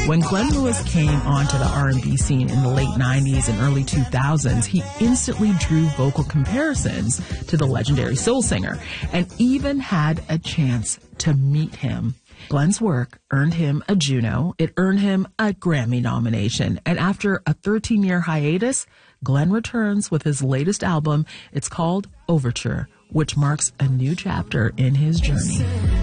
When Glenn Lewis came onto the R&B scene in the late 90s and early 2000s, he instantly drew vocal comparisons to the legendary soul singer and even had a chance to meet him. Glenn's work earned him a Juno. It earned him a Grammy nomination. And after a 13-year hiatus, Glenn returns with his latest album. It's called Overture, which marks a new chapter in his journey.